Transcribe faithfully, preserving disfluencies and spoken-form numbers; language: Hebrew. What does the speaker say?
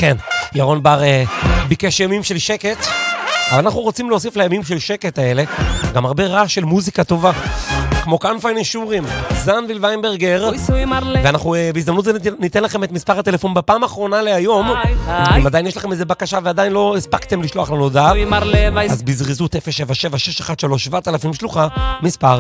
כן, ירון בר אה, ביקש ימים של שקט, אבל אנחנו רוצים להוסיף לימים של שקט האלה גם הרבה רעש של מוזיקה טובה, כמו כאן פיין אישורים, זנביל ויינברגר, ואנחנו אה, בהזדמנות זה ניתן לכם את מספר הטלפון בפעם האחרונה להיום. אם עדיין יש לכם איזה בקשה ועדיין לא הספקתם לשלוח לנו הודעה, אז בזריזות אפס שבע שבע שש אחת שלוש שבע אלף שלוחה, מספר